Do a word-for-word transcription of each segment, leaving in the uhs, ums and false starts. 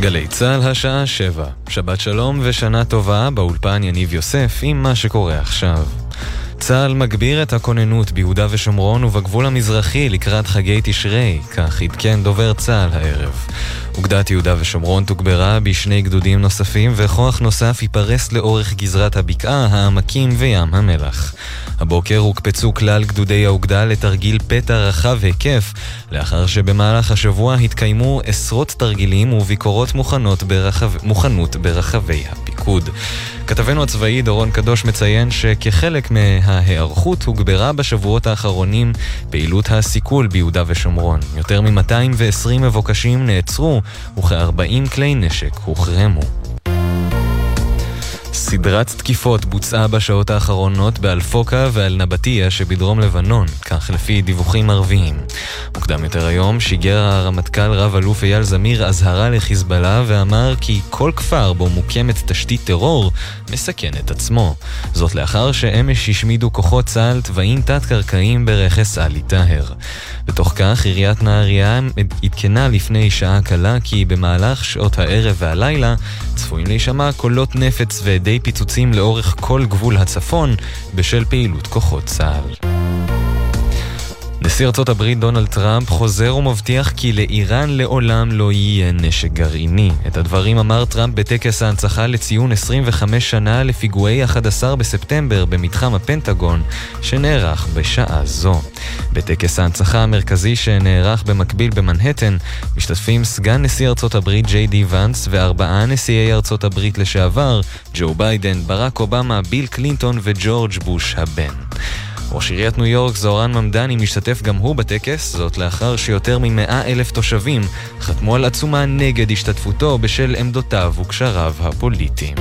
גלי צהל השעה שבע. שבת שלום ושנה טובה, באולפן יניב יוסף עם מה שקורה עכשיו. צהל מגביר את הכוננות ביהודה ושומרון ובגבול המזרחי לקראת חגי תשרי, כך עדכן דובר צהל הערב. אוגדת יהודה ושומרון תוגברה בשני גדודים נוספים וכוח נוסף ייפרס לאורך גזרת הבקעה, העמקים וים המלח. הבוקר הוקפצו כלל גדודי האוגדה לתרגיל פתע רחב היקף, לאחר שבמהלך השבוע התקיימו עשרות תרגילים וביקורות מוכנות ברחב... מוכנות ברחבי הפיקוד. כתבנו הצבאי דורון קדוש מציין שכחלק מההיערכות הוגברה בשבועות האחרונים פעילות הסיכול ביהודה ושומרון. יותר מ-מאתיים ועשרים מבוקשים נעצרו וכ-ארבעים כלי נשק הוחרמו. סדרת תקיפות בוצעה בשעות האחרונות באלפוקה ועל נבטיה שבדרום לבנון, כך לפי דיווחים ערביים. מוקדם יותר היום שיגר הרמטכ"ל רב אלוף אייל זמיר אזהרה לחיזבאללה ואמר כי כל כפר בו מוקמת תשתית טרור מסכן את עצמו. זאת לאחר שאמש השמידו כוחות צה"ל תוואים תת-קרקעיים ברכס עלי טהר. בתוך כך עיריית נהריה עדכנה לפני שעה קלה כי במהלך שעות הערב והלילה צפויים להישמע קולות נפץ ועדי פיצוצים לאורך כל גבול הצפון בשל פעילות כוחות צה"ל. נשיא ארצות הברית דונלד טראמפ חוזר ומבטיח כי לאיראן לעולם לא יהיה נשק גרעיני. את הדברים אמר טראמפ בטקס ההנצחה לציון עשרים וחמש שנה לפיגועי אחד עשר בספטמבר במתחם הפנטגון שנערך בשעה זו. בטקס ההנצחה המרכזי שנערך במקביל במנהטן משתתפים סגן נשיא ארצות הברית ג'יי די ונס וארבעה נשיאי ארצות הברית לשעבר, ג'ו ביידן, ברק אובמה, ביל קלינטון וג'ורג' בוש הבן. ראש עיריית ניו יורק זוהרן ממדני משתתף גם הוא בטקס, זאת לאחר שיותר ממאה אלף תושבים חתמו על עצומה נגד השתתפותו בשל עמדותיו וקשריו הפוליטיים.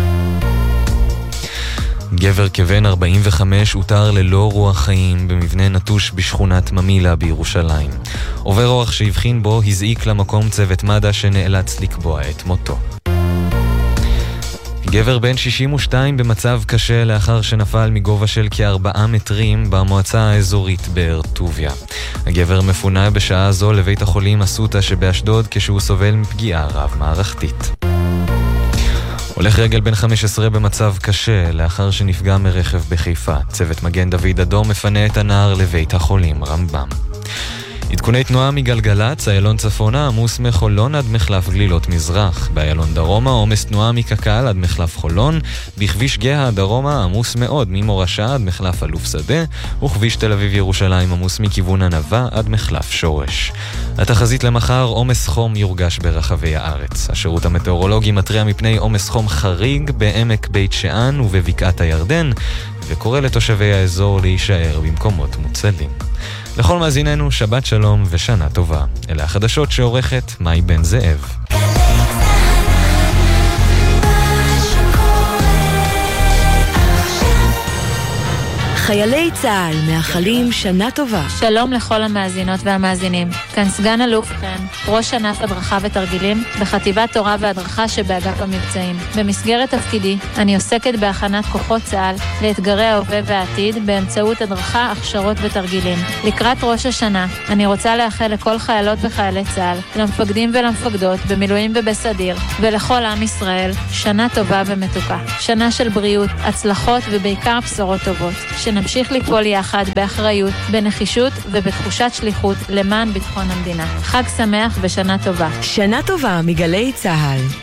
גבר כבן ארבעים וחמש הותר ללא רוח חיים במבנה נטוש בשכונת ממילה בירושלים. עובר אורח שהבחין בו הזעיק למקום צוות מד"א שנאלץ לקבוע את מותו. גבר בן שישים ושתיים במצב קשה לאחר שנפל מגובה של כארבעה מטרים במועצה האזורית באר טוביה. הגבר מפונה בשעה זו לבית החולים אסותא שבאשדוד כשהוא סובל מפגיעה רב מערכתית. הולך רגל בן חמש עשרה במצב קשה לאחר שנפגע מרכב בחיפה. צוות מגן דוד אדום מפנה את הנער לבית החולים רמב"ם. עדכוני תנועה מגלגלץ, איילון צפונה עמוס מחולון עד מחלף גלילות מזרח. באיילון דרומה עומס תנועה מקקל עד מחלף חולון. בכביש גאה דרומה עמוס מאוד ממורשה עד מחלף אלוף שדה. וכביש תל אביב ירושלים עמוס מכיוון ענבה עד מחלף שורש. התחזית למחר עומס חום יורגש ברחבי הארץ. השירות המטאורולוגי מתריע מפני עומס חום חריג בעמק בית שאן ובבקעת הירדן וקורא לתושבי האזור להישאר במקומות מוצלים. לכל מאזיננו שבת שלום ושנה טובה. אלה החדשות שעורכת מאי בן זאב. חיילי צה"ל מאחלים שנה טובה. שלום לכל המאזינות והמאזינים. כאן סגן אלוף חן, ראש ענף הדרכה ותרגילים בחטיבת תורה והדרכה שבאגף המבצעים. במסגרת תפקידי אני עוסקת בהכנת כוחות צה"ל לאתגרי ההווה והעתיד באמצעות הדרכה, הכשרות ותרגילים. לקראת ראש השנה אני רוצה לאחל לכל חיילות וחיילי צה"ל, למפקדים ולמפקדות במילואים ובסדיר ולכל עם ישראל שנה טובה ומתוקה. שנה של בריאות, הצלחות ובעיקר בשורות טובות. שנמשיך לפעול יחד באחריות, בנחישות ובתחושת שליחות למען ביטחון המדינה. חג שמח ושנה טובה. שנה טובה מגלי צה"ל.